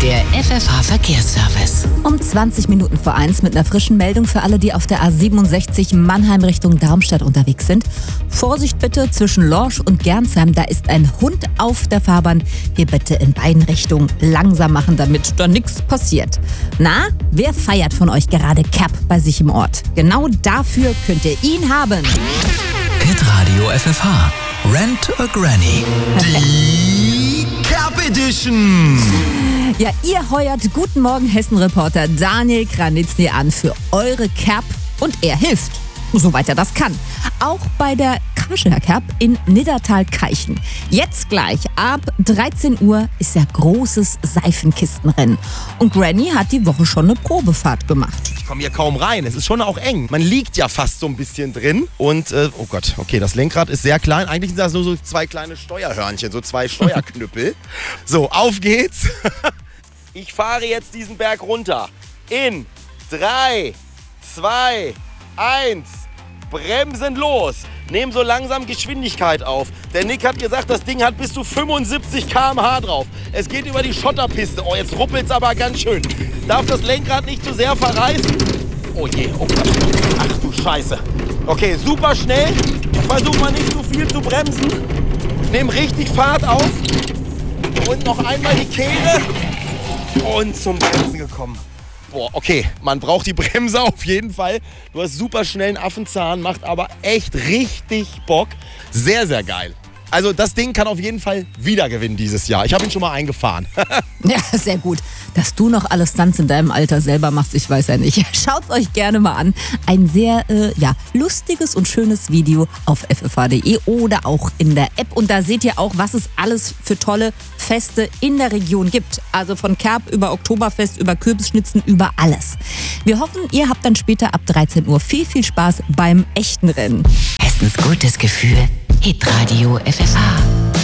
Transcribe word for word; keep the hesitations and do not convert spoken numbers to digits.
Der F F H-Verkehrsservice. Um zwanzig Minuten vor eins mit einer frischen Meldung für alle, die auf der A siebenundsechzig Mannheim Richtung Darmstadt unterwegs sind. Vorsicht bitte zwischen Lorsch und Gernsheim, da ist ein Hund auf der Fahrbahn. Hier bitte in beiden Richtungen langsam machen, damit da nichts passiert. Na, wer feiert von euch gerade Cap bei sich im Ort? Genau dafür könnt ihr ihn haben. Hitradio F F H. Rent a Granny. Die Cap Edition. Ja, ihr heuert Guten Morgen Hessen-Reporter Daniel Kranitzny an für eure Cap und er hilft, soweit er das kann. Auch bei der Karschener Cap in Niddertal-Keichen. Jetzt gleich ab dreizehn Uhr ist ja großes Seifenkistenrennen. Und Granny hat die Woche schon eine Probefahrt gemacht. Ich komme hier kaum rein. Es ist schon auch eng. Man liegt ja fast so ein bisschen drin. Und, äh, oh Gott, okay, das Lenkrad ist sehr klein. Eigentlich sind das nur so zwei kleine Steuerhörnchen, so zwei Steuerknüppel. So, auf geht's. Ich fahre jetzt diesen Berg runter. In drei, zwei, eins. Bremsen los. Nehmen so langsam Geschwindigkeit auf. Der Nick hat gesagt, das Ding hat bis zu fünfundsiebzig Kilometer pro Stunde drauf. Es geht über die Schotterpiste. Oh, jetzt ruppelt's aber ganz schön. Darf das Lenkrad nicht zu sehr verreißen? Oh je, oh Gott. Ach du Scheiße. Okay, super schnell. Ich versuche mal nicht zu viel zu bremsen. Nehm richtig Fahrt auf. Und noch einmal die Kehre. Und zum Bremsen gekommen. Boah, okay, man braucht die Bremse auf jeden Fall. Du hast super schnellen Affenzahn, macht aber echt richtig Bock. Sehr, sehr geil. Also das Ding kann auf jeden Fall wieder gewinnen dieses Jahr. Ich habe ihn schon mal eingefahren. Ja, sehr gut. Dass du noch alle Stunts in deinem Alter selber machst, ich weiß ja nicht. Schaut euch gerne mal an. Ein sehr äh, ja, lustiges und schönes Video auf f f h punkt d e oder auch in der App. Und da seht ihr auch, was es alles für tolle Feste in der Region gibt. Also von Cap über Oktoberfest, über Kürbisschnitzen, über alles. Wir hoffen, ihr habt dann später ab dreizehn Uhr viel, viel Spaß beim echten Rennen. Hessens gutes Gefühl. Hitradio F F H.